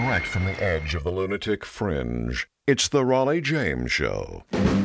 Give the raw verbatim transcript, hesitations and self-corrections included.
Direct from the edge of the lunatic fringe, it's the Raleigh James Show.